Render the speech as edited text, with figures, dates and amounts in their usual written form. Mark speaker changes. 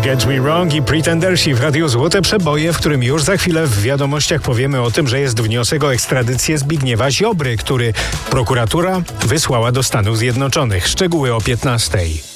Speaker 1: Get Me Wrong i Pretendersi w Radiu Złote Przeboje, w którym już za chwilę w wiadomościach powiemy o tym, że jest wniosek o ekstradycję Zbigniewa Ziobry, który prokuratura wysłała do Stanów Zjednoczonych. Szczegóły o 15:00.